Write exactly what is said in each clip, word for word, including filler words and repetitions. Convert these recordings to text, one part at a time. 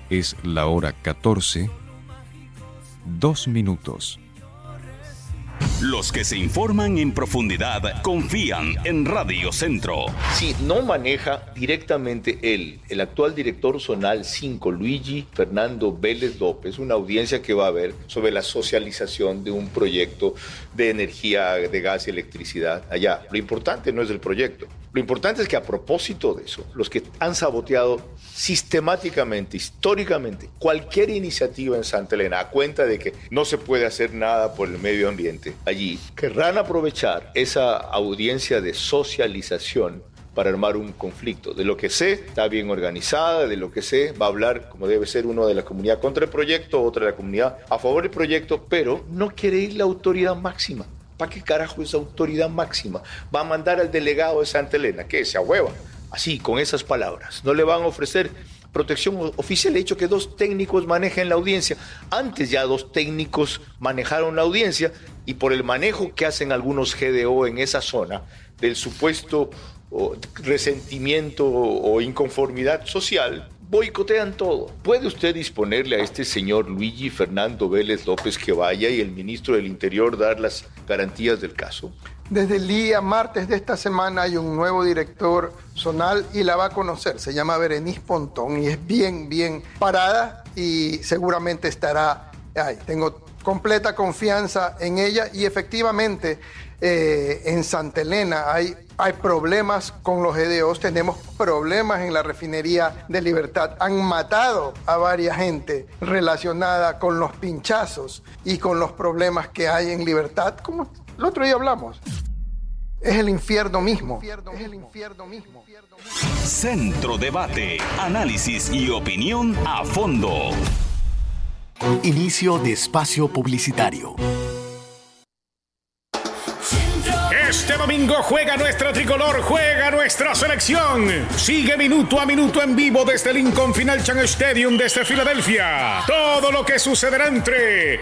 Es la hora catorce, dos minutos. Los que se informan en profundidad confían en Radio Centro. Si no maneja directamente él, el actual director zonal cinco, Luigi Fernando Vélez López, una audiencia que va a haber sobre la socialización de un proyecto de energía, de gas y electricidad allá. Lo importante no es el proyecto. Lo importante es que a propósito de eso, los que han saboteado sistemáticamente, históricamente, cualquier iniciativa en Santa Elena a cuenta de que no se puede hacer nada por el medio ambiente, allí querrán aprovechar esa audiencia de socialización para armar un conflicto. De lo que sé, está bien organizada, de lo que sé, va a hablar como debe ser uno de la comunidad contra el proyecto, otro de la comunidad a favor del proyecto, pero no quiere ir la autoridad máxima. ¿Para qué carajo es autoridad máxima? Va a mandar al delegado de Santa Elena, que se ahueva, así, con esas palabras. No le van a ofrecer protección oficial. He hecho que dos técnicos manejen la audiencia. Antes ya dos técnicos manejaron la audiencia y por el manejo que hacen algunos G D O en esa zona del supuesto oh, resentimiento o inconformidad social, boicotean todo. ¿Puede usted disponerle a este señor Luigi Fernando Vélez López que vaya y el ministro del Interior dar las garantías del caso? Desde el día martes de esta semana hay un nuevo director zonal y la va a conocer. Se llama Berenice Pontón y es bien, bien parada y seguramente estará ahí. Tengo completa confianza en ella y efectivamente eh, en Santa Elena hay, hay problemas con los G D Os, tenemos problemas en la refinería de Libertad. Han matado a varias gente relacionada con los pinchazos y con los problemas que hay en Libertad, como el otro día hablamos. Es el infierno mismo. Es el infierno mismo. Centro Debate, análisis y opinión a fondo. Inicio de espacio publicitario. Este domingo juega nuestra tricolor, juega nuestra selección. Sigue minuto a minuto en vivo desde el Lincoln Financial Stadium desde Filadelfia. Todo lo que sucederá entre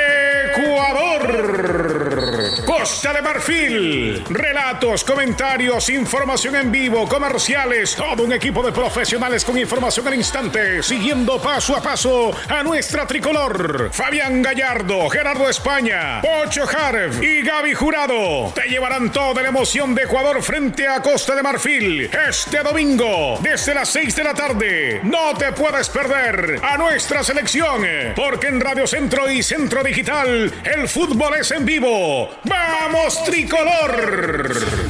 Ecuador, Costa de Marfil. Relatos, comentarios, información en vivo, comerciales. Todo un equipo de profesionales con información al instante, siguiendo paso a paso a nuestra tricolor. Fabián Gallardo, Gerardo España, Pocho Harf y Gaby Jurado te llevarán toda la emoción de Ecuador frente a Costa de Marfil este domingo desde las seis de la tarde. No te puedes perder a nuestra selección, porque en Radio Centro y Centro Digital el fútbol es en vivo. ¡Vamos, tricolor!